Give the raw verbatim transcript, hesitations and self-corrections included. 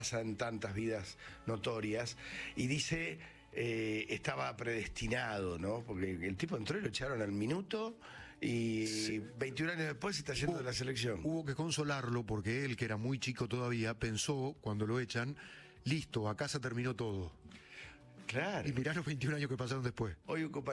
pasan tantas vidas notorias, y dice, eh, estaba predestinado, ¿no? Porque el tipo entró y lo echaron al minuto, y sí. veintiún años después está yendo hubo, de la selección. Hubo que consolarlo porque él, que era muy chico todavía, pensó, cuando lo echan, listo, acá se terminó todo. Claro. Y mirá los veintiún años que pasaron después. Hoy un